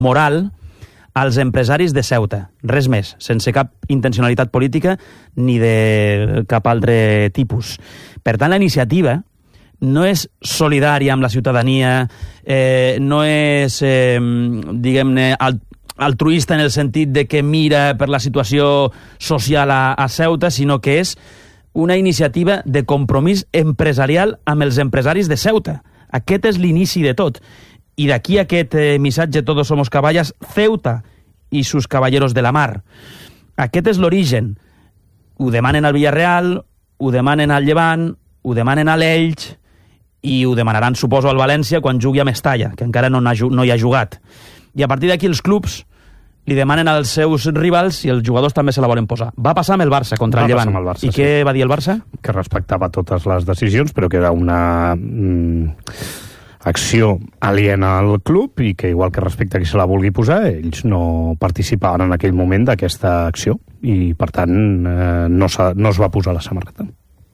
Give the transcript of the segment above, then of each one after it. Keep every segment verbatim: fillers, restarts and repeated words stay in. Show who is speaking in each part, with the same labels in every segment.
Speaker 1: moral als empresaris de Ceuta, res més, sense cap intencionalitat política ni de cap altre tipus. Per tant, la iniciativa no és solidària amb la ciutadania, eh, no és, eh, diguem-ne, altruista en el sentit de que mira per la situació social a, a Ceuta, sinó que és una iniciativa de compromís empresarial amb els empresaris de Ceuta. Aquest és l'inici de tot. I d'aquí aquest eh, missatge Todos somos caballas, Ceuta i sus caballeros de la mar. Aquest és l'origen. Ho demanen al Villarreal, ho demanen al Llevant, ho demanen a l'Elx i ho demanaran, suposo, al València quan jugui a Mestalla, que encara no, no hi ha jugat. I a partir d'aquí els clubs li demanen als seus rivals i els jugadors també se la volen posar. Va passar amb el Barça contra el Llevant.
Speaker 2: El Barça,
Speaker 1: I
Speaker 2: sí.
Speaker 1: Què va dir el Barça?
Speaker 2: Que respectava totes les decisions, però que era una mm, acció aliena al club i que, igual que respecte a qui se la vulgui posar, ells no participaven en aquell moment d'aquesta acció i, per tant, eh, no, no es va posar la samarreta.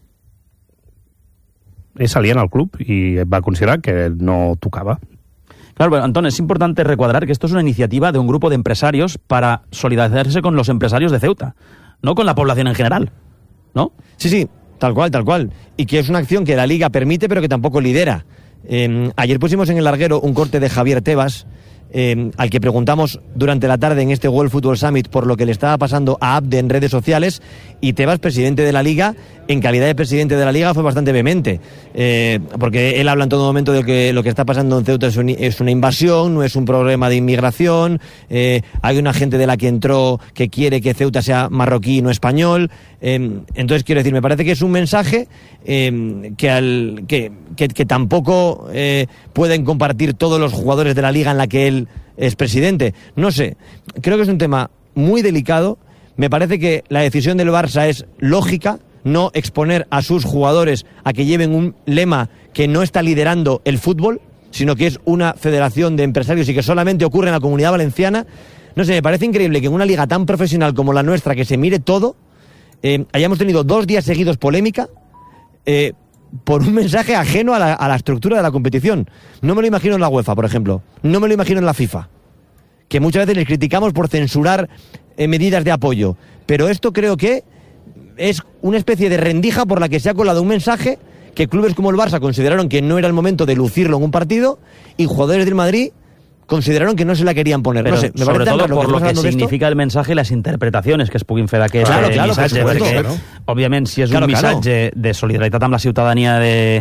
Speaker 2: És alien al club y va a considerar que no tocaba.
Speaker 1: Claro, pero, Antón, es importante recuadrar que esto es una iniciativa de un grupo de empresarios para solidarizarse con los empresarios de Ceuta, no con la población en general, ¿no?
Speaker 3: Sí, sí, tal cual, tal cual. Y que es una acción que la Liga permite, pero que tampoco lidera. Eh, ayer pusimos en el larguero un corte de Javier Tebas, eh, al que preguntamos durante la tarde en este World Football Summit por lo que le estaba pasando a Abde en redes sociales, y Tebas, presidente de la Liga, en calidad de presidente de la Liga, fue bastante vehemente, eh, porque él habla en todo momento de que lo que está pasando en Ceuta es, un, es una invasión, no es un problema de inmigración, eh, hay una gente de la que entró que quiere que Ceuta sea marroquí y no español. Eh, entonces, quiero decir, me parece que es un mensaje eh, que, al, que, que, que tampoco eh, pueden compartir todos los jugadores de la Liga en la que él es presidente. No sé, creo que es un tema muy delicado. Me parece que la decisión del Barça es lógica, no exponer a sus jugadores a que lleven un lema que no está liderando el fútbol, sino que es una federación de empresarios y que solamente ocurre en la Comunidad Valenciana. No sé, me parece increíble que en una liga tan profesional como la nuestra, que se mire todo, eh, hayamos tenido dos días seguidos polémica eh, por un mensaje ajeno a la, a la estructura de la competición. No me lo imagino en la UEFA, por ejemplo. No me lo imagino en la FIFA, que muchas veces les criticamos por censurar eh, medidas de apoyo. Pero esto creo que es una especie de rendija por la que se ha colado un mensaje que clubes como el Barça consideraron que no era el momento de lucirlo en un partido y jugadores del Madrid consideraron que no se la querían poner.
Speaker 1: Pero
Speaker 3: no sé, me
Speaker 1: sobre todo
Speaker 3: lo
Speaker 1: por
Speaker 3: que
Speaker 1: lo que significa el mensaje i les interpretacions que es puguin fer d'aquest
Speaker 3: claro, claro,
Speaker 1: missatge,
Speaker 3: por
Speaker 1: perquè,
Speaker 3: claro.
Speaker 1: òbviament, si és
Speaker 3: claro,
Speaker 1: un missatge
Speaker 3: claro.
Speaker 1: de solidaritat amb la ciutadania de,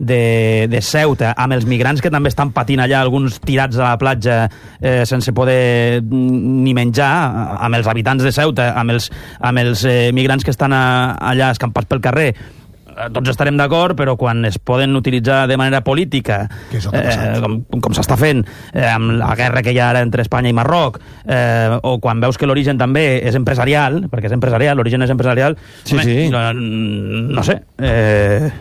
Speaker 1: de, de Ceuta, amb els migrants que també estan patint allà, alguns tirats a la platja eh, sense poder ni menjar, amb els habitants de Ceuta, amb els, amb els eh, migrants que estan a, allà escampats pel carrer, tots estarem d'acord, però quan es poden utilitzar de manera política, eh, com, com s'està fent eh, amb la guerra que hi ha ara entre Espanya i Marroc, eh, o quan veus que l'origen també és empresarial, perquè és empresarial, l'origen és empresarial,
Speaker 3: sí, home, sí.
Speaker 1: No, no sé... Eh...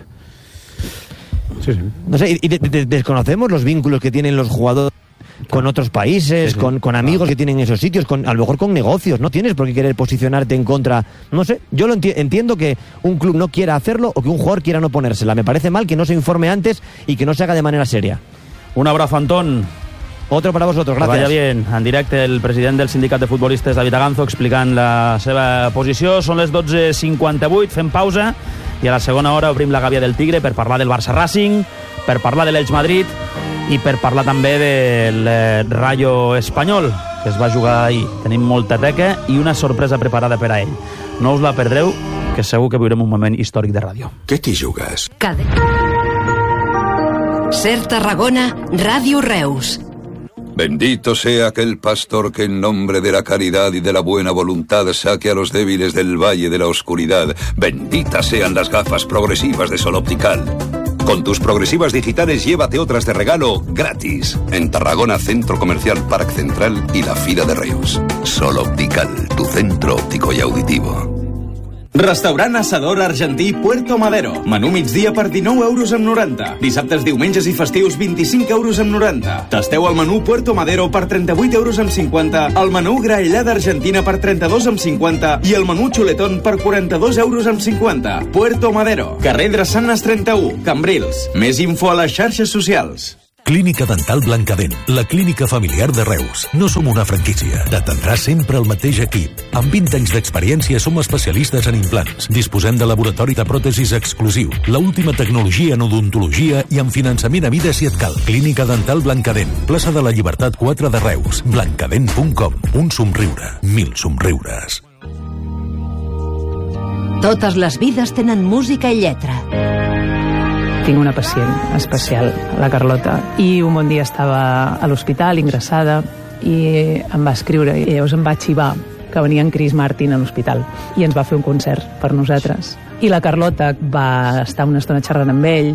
Speaker 3: Sí, sí. No sé, y, y de, de, desconocemos los vínculos que tienen los jugadores con otros países, sí, sí. Con, con amigos que tienen esos sitios, con, a lo mejor con negocios. No tienes por qué querer posicionarte en contra. No sé, yo lo enti entiendo que un club no quiera hacerlo o que un jugador quiera no ponérsela. Me parece mal que no se informe antes y que no se haga de manera seria.
Speaker 1: Un abrazo, Antón.
Speaker 3: Otro para vosotros, gracias.
Speaker 1: Que vaya bien. En directe, el president del sindicat de futbolistes, David Aganzo, explicant la seva posició. Són les dotze cinquanta-vuit, fem pausa, i a la segona hora obrim la gàbia del Tigre per parlar del Barça Racing, per parlar de l'Elx Madrid i per parlar també del Rayo Espanyol, que es va jugar ahir. Tenim molta teca i una sorpresa preparada per a ell. No us la perdreu, que segur que viurem un moment històric de ràdio.
Speaker 4: Què t'hi jugues?
Speaker 5: Cade. Ser Tarragona, Ràdio Reus.
Speaker 4: Bendito sea aquel pastor que en nombre de la caridad y de la buena voluntad saque a los débiles del valle de la oscuridad. Benditas sean las gafas progresivas de Sol Optical. Con tus progresivas digitales llévate otras de regalo gratis. En Tarragona, Centro Comercial Parc Central y la Fira de Reus. Sol Optical, tu centro óptico y auditivo.
Speaker 6: Restaurant Assador Argentí Puerto Madero. Menú migdia per dinou euros amb noranta. Dissabtes, diumenges i festius vint-i-cinc euros amb noranta. Tasteu el menú Puerto Madero per trenta-vuit euros amb cinquanta, el menú graellada argentina per trenta-dos amb cinquanta i el menú xuletón per quaranta-dos euros amb cinquanta. Puerto Madero. Carrer Drassanes trenta-u, Cambrils. Més info a les xarxes socials.
Speaker 7: Clínica Dental Blancadent, la clínica familiar de Reus. No som una franquícia. T'atendrà sempre el mateix equip. Amb vint anys d'experiència som especialistes en implants. Disposem de laboratori de pròtesis exclusiu, la última tecnologia en odontologia i en finançament a vida si et cal. Clínica Dental Blancadent, plaça de la Llibertat quatre de Reus. blancadent punt com. Un somriure, mil somriures.
Speaker 5: Totes les vides tenen música i lletra.
Speaker 8: Tinc una pacient especial, la Carlota, i un bon dia estava a l'hospital, ingressada, i em va escriure, i llavors em va xivar que venia en Chris Martin a l'hospital, i ens va fer un concert per nosaltres. I la Carlota va estar una estona xerrant amb ell,